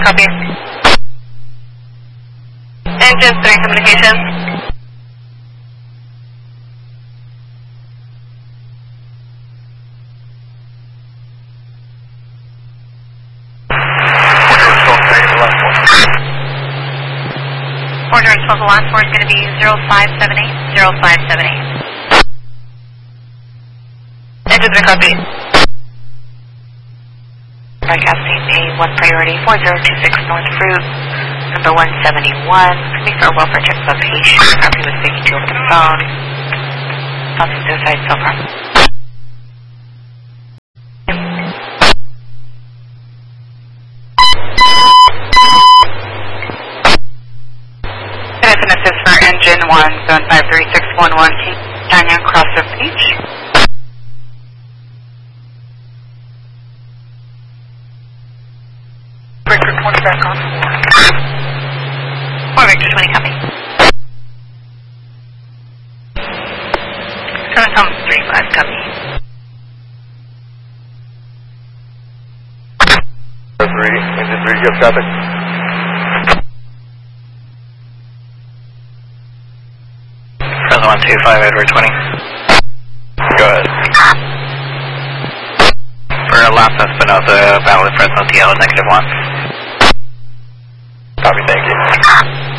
copy. Engine 3 communications. Order 12 Alliance 4 is going to be 0578, 0578. Engine 3 copy. Broadcasting A1 priority 4026 North Route, number 171. Please for a welfare check location. Copy was speaking to over the phone. Nothing suicide so far. Citizen assist for engine 1753611 King Canyon Crossover Beach. Victor 20 back on. 4 Victor 20 copy. Turn home 35 copy. 3, engine 3, you have traffic. Fresno 125, Edward 20. Go ahead. For Lhasa Espinosa, valid Fresno TL -1. Copy, thank you.